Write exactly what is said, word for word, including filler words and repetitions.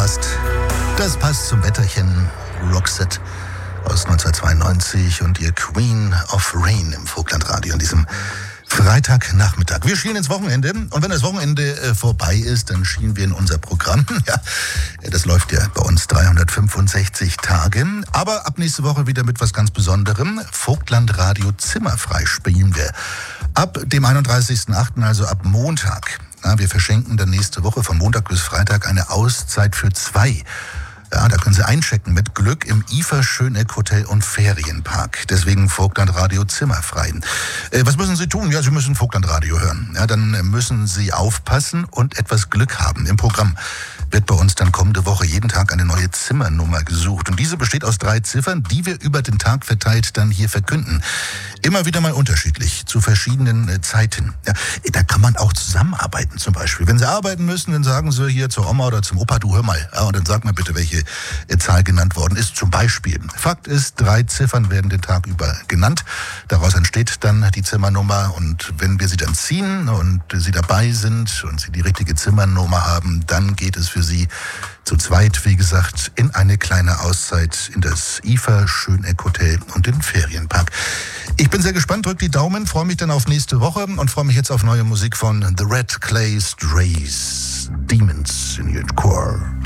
passt. Das passt zum Wetterchen. Roxette aus neunzehnhundertzweiundneunzig und ihr Queen of Rain im Vogtlandradio an diesem Freitagnachmittag. Wir schielen ins Wochenende und wenn das Wochenende äh, vorbei ist, dann schielen wir in unser Programm. Ja, das läuft ja bei uns dreihundertfünfundsechzig Tage. Aber ab nächste Woche wieder mit was ganz Besonderem. Vogtlandradio zimmerfrei spielen wir. Ab dem einunddreißigsten achten, also ab Montag. Ja, wir verschenken dann nächste Woche von Montag bis Freitag eine Auszeit für zwei. Ja, da können Sie einchecken mit Glück im I F A Schöneck Hotel und Ferienpark. Deswegen Vogtlandradio zimmerfrei. Äh, was müssen Sie tun? Ja, Sie müssen Vogtlandradio hören. Ja, dann müssen Sie aufpassen und etwas Glück haben. Im Programm wird bei uns dann kommende Woche jeden Tag eine neue Zimmernummer gesucht. Und diese besteht aus drei Ziffern, die wir über den Tag verteilt dann hier verkünden. Immer wieder mal unterschiedlich, zu verschiedenen äh, Zeiten. Ja, da kann man auch zusammenarbeiten zum Beispiel. Wenn Sie arbeiten müssen, dann sagen Sie hier zur Oma oder zum Opa, du hör mal. Ja, und dann sag mal bitte, welche äh, Zahl genannt worden ist. Zum Beispiel. Fakt ist, drei Ziffern werden den Tag über genannt. Daraus entsteht dann die Zimmernummer. Und wenn wir sie dann ziehen und Sie dabei sind und Sie die richtige Zimmernummer haben, dann geht es für Sie zu zweit, wie gesagt, in eine kleine Auszeit in das I F A Schöneck Hotel und den Ferienpark. Ich bin sehr gespannt, drückt die Daumen, freue mich dann auf nächste Woche und freue mich jetzt auf neue Musik von The Red Clay Strays, Demons in Your Core.